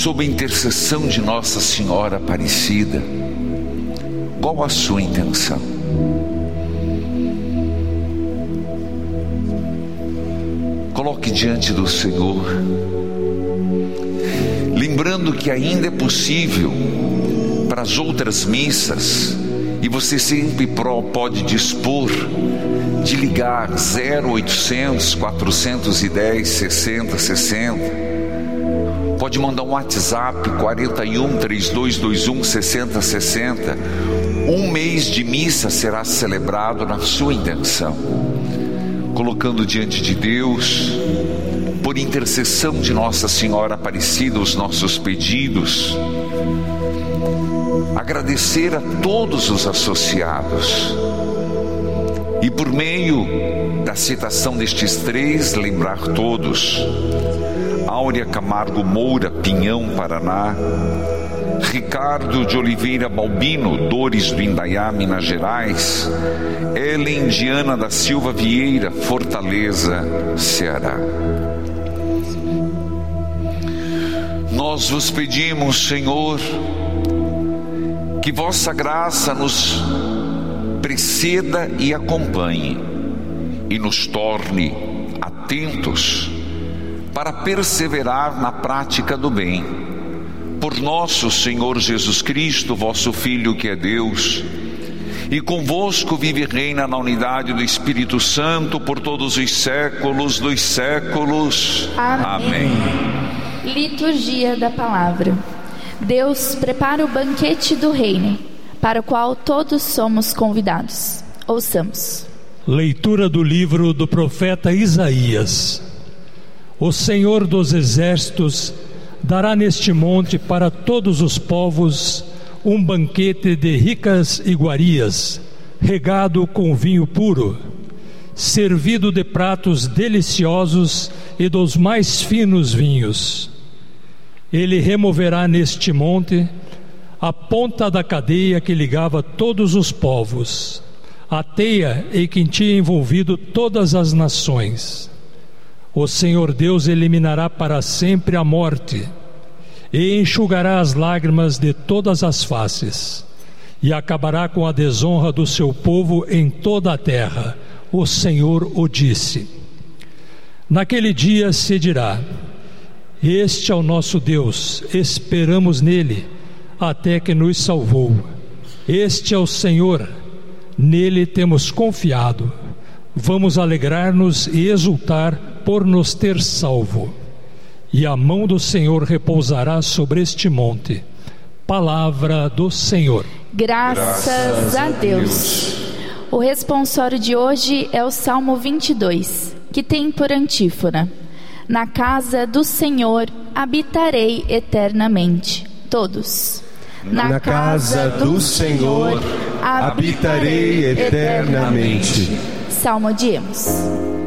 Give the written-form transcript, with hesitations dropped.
sob a intercessão de Nossa Senhora Aparecida, qual a sua intenção? Coloque diante do Senhor, lembrando que ainda é possível para as outras missas, e você sempre pode dispor de ligar 0800 410 60 60. Pode mandar um WhatsApp 41 3221 60 60. Um mês de missa será celebrado na sua intenção, colocando diante de Deus, por intercessão de Nossa Senhora Aparecida, os nossos pedidos. Agradecer a todos os associados e, por meio da citação destes três, lembrar todos: Áurea Camargo Moura, Pinhão, Paraná; Ricardo de Oliveira Balbino, Dores do Indaiá, Minas Gerais; Ellen Diana da Silva Vieira, Fortaleza, Ceará. Nós vos pedimos, Senhor, que vossa graça nos preceda e acompanhe, e nos torne atentos para perseverar na prática do bem. Por nosso Senhor Jesus Cristo, vosso Filho, que é Deus, e convosco vive e reina na unidade do Espírito Santo por todos os séculos dos séculos. Amém. Liturgia da Palavra. Deus prepara o banquete do reino, para o qual todos somos convidados. Ouçamos. Leitura do livro do profeta Isaías. O Senhor dos Exércitos dará neste monte para todos os povos um banquete de ricas iguarias, regado com vinho puro, servido de pratos deliciosos e dos mais finos vinhos. Ele removerá neste monte a ponta da cadeia que ligava todos os povos, a teia em que tinha envolvido todas as nações. O Senhor Deus eliminará para sempre a morte e enxugará as lágrimas de todas as faces, e acabará com a desonra do seu povo em toda a terra. O Senhor o disse. Naquele dia se dirá: este é o nosso Deus, esperamos nele, até que nos salvou. Este é o Senhor, nele temos confiado. Vamos alegrar-nos e exultar por nos ter salvo. E a mão do Senhor repousará sobre este monte. Palavra do Senhor. Graças a Deus. O responsório de hoje é o Salmo 22, que tem por antífona: na casa do Senhor habitarei eternamente. Todos. Na casa do Senhor habitarei eternamente. Salmodiemos.